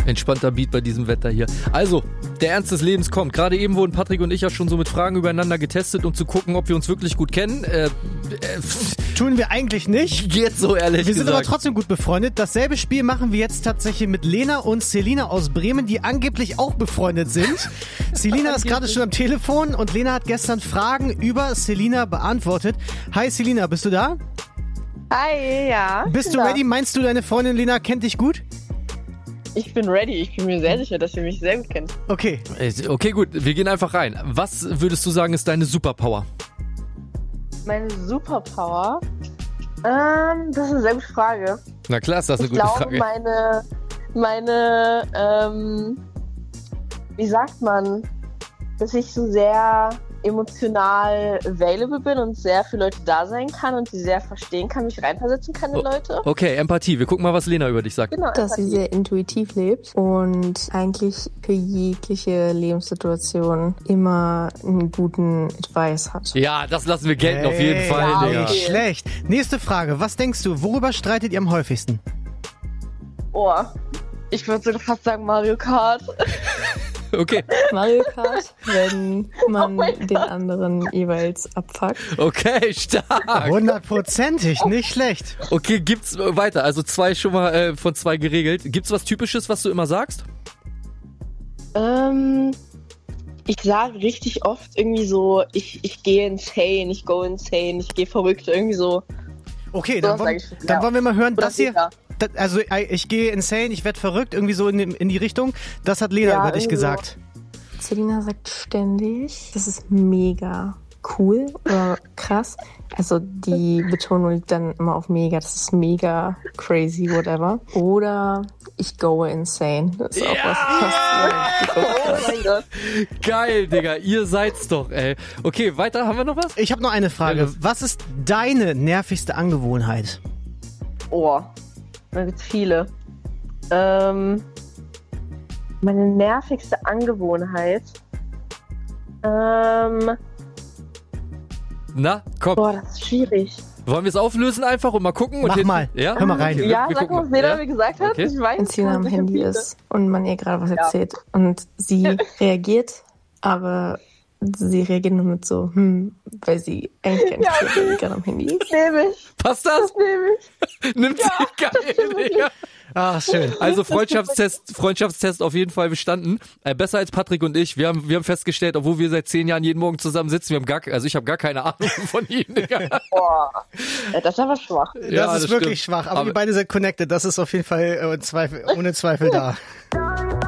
Entspannter Beat bei diesem Wetter hier. Also, der Ernst des Lebens kommt. Gerade eben wurden Patrick und ich ja schon so mit Fragen übereinander getestet, um zu gucken, ob wir uns wirklich gut kennen. Tun wir eigentlich nicht. Geht so, ehrlich gesagt. Wir sind aber trotzdem gut befreundet. Dasselbe Spiel machen wir jetzt tatsächlich mit Lena und Selina aus Bremen, die angeblich auch befreundet sind. Selina ist gerade schon am Telefon und Lena hat gestern Fragen über Selina beantwortet. Hi Selina, bist du da? Hi, ja. Bist du ready? Meinst du, deine Freundin Lena kennt dich gut? Ich bin ready. Ich bin mir sehr sicher, dass ihr mich sehr gut kennt. Okay. Okay, gut. Wir gehen einfach rein. Was würdest du sagen, ist deine Superpower? Meine Superpower? Das ist eine sehr gute Frage. Na klar, ist das eine gute Frage. Ich glaube, wie sagt man, dass ich so sehr emotional available bin und sehr für Leute da sein kann und sie sehr verstehen kann, mich reinversetzen kann in Leute. Okay, Empathie. Wir gucken mal, was Lena über dich sagt. Genau, dass sie sehr intuitiv lebt und eigentlich für jegliche Lebenssituation immer einen guten Advice hat. Ja, das lassen wir gelten auf jeden Fall, ja, Digga. Nicht schlecht. Nächste Frage. Was denkst du, worüber streitet ihr am häufigsten? Oh, ich würde sogar fast sagen Mario Kart. Okay. Mario Kart, wenn man den anderen jeweils abfuckt. Okay, stark. 100%, nicht schlecht. Okay, gibt's weiter. Also 2 schon mal von 2 geregelt. Gibt's was Typisches, was du immer sagst? Ich sage richtig oft irgendwie so, ich gehe insane, ich go insane, ich gehe verrückt, irgendwie so. Okay, dann wollen wir mal hören, dass ihr... Also ich gehe insane, ich werde verrückt, irgendwie so in die Richtung. Das hat Lena über dich gesagt. Selina sagt ständig, das ist mega cool oder krass. Also die Betonung liegt dann immer auf mega, das ist mega crazy, whatever. Oder ich go insane. Das ist auch was. Oh mein Gott. Geil, Digga, ihr seid's doch, ey. Okay, weiter, haben wir noch was? Ich habe noch eine Frage. Was ist deine nervigste Angewohnheit? Oh, da gibt's viele. Meine nervigste Angewohnheit. Na, komm. Boah, das ist schwierig. Wollen wir es auflösen einfach und mal gucken? Mach mal. Ja? Hör mal rein. Ja, wir sag gucken mal, was Lena ja? mir gesagt hat. Okay. Ich weiß, Wenn sie am Handy ist und man ihr gerade was erzählt und sie reagiert, aber sie reagiert nur mit so, weil sie eigentlich gar nicht reagiert, gerade am Handy ist. Das nehme ich. Passt das? Das nehme ich. Nimmt sie geil, Digga. Ah, schön. Also Freundschaftstest auf jeden Fall bestanden. Besser als Patrick und ich. Wir haben festgestellt, obwohl wir seit 10 Jahren jeden Morgen zusammen sitzen, ich habe gar keine Ahnung von ihnen, Digga. Boah, das ist aber schwach. Das ist wirklich schwach. Aber ihr beide seid connected. Das ist auf jeden Fall ohne Zweifel da.